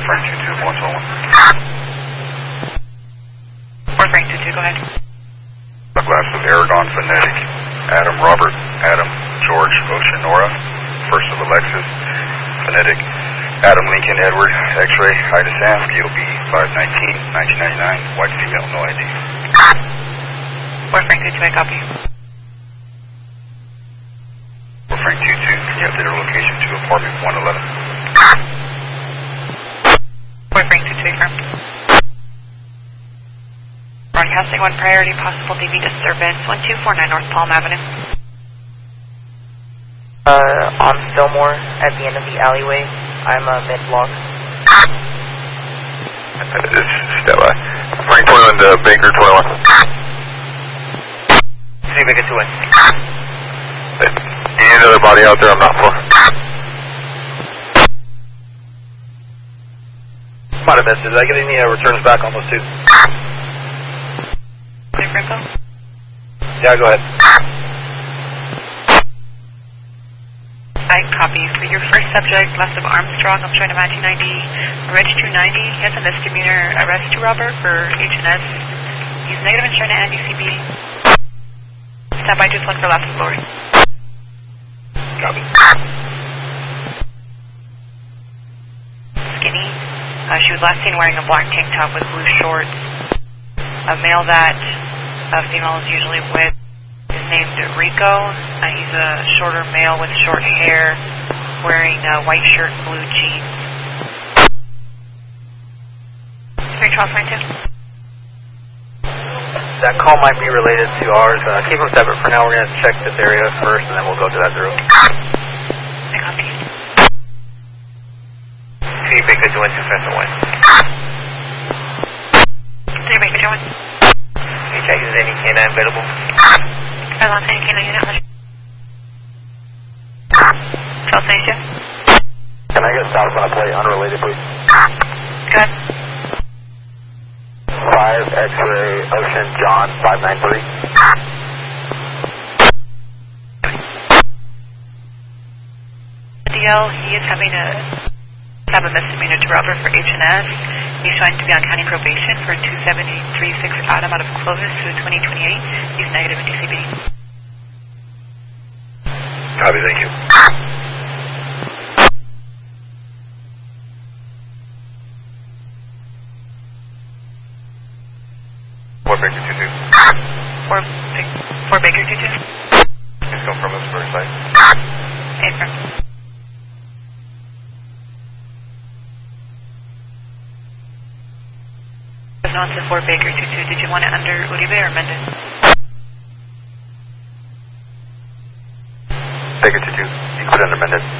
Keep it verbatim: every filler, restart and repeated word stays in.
Frank two two, one two one. Fort Frank two two, go ahead. Douglas of Aragon, Phonetic. Adam, Robert, Adam, George, Ocean, Nora. First of Alexis, Phonetic. Adam, Lincoln, Edward, X-ray, Ida Sam, B O B five nineteen, nineteen ninety-nine, white female, no I D. Fort Frank two two, I copy. Fort Frank two two, can you update our location to apartment one eleven? Fort Frank two two, confirmed. Broadcasting one priority, possible D V disturbance, one two four nine North Palm Avenue. Uh, on Fillmore, at the end of the alleyway, I'm a uh, mid-block. This is Stella. Frank twenty-one to Baker twenty-one. See Baker two one. Any other body out there I'm not for? Might have missed it. Did I get any uh, returns back on those two? Clear for info? Yeah, go ahead. I copy. For your first subject, left of Armstrong, I'm trying to nineteen ninety, Reg two ninety. He has a misdemeanor arrest to robber for H and S. He's negative and trying to N D C B. Stand by just one for last Lori. Copy. Skinny. Uh, she was last seen wearing a black tank top with blue shorts. A male that a female is usually with is named Rico. Uh, he's a shorter male with short hair, wearing a white shirt and blue jeans. three twelve nine two. That call might be related to ours. Uh, keep them separate for now. We're going to check this area first, and then we'll go to that group. I copy. See Baker two one two Fencer one. three Baker two one. Can you check is any K nine available? I lost any K nine unit. twelve ninety-two. Can I get a status on a plate unrelated, please? Good. five X-ray Ocean John five nine three. D L, he is having a have a misdemeanor to robber for H and S. He's trying to be on county probation for two seventy three six Adam out of Clovis through twenty twenty-eight. He's negative in D C B. Copy, thank you. Fort Baker two two. Four, four Baker two two. Please come from us first site. Hey, from. On to four Baker two two. Did you want it under Uribe or Mendez? Baker two two. You can put it under Mendez.